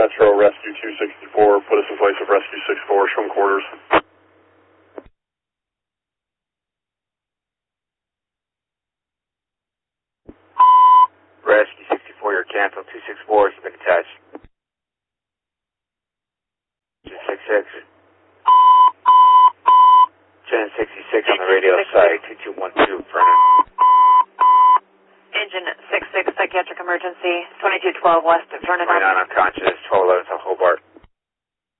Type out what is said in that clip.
Metro Rescue 264. Put us in place of Rescue 64. Show them quarters. Rescue 64, you're canceled. 264 has been attached. 266. 1066 on the radio site. 2212, Vernon. Engine 66, psychiatric emergency, 2212 west of Vernon. 29 unconscious, 1211 to Hobart.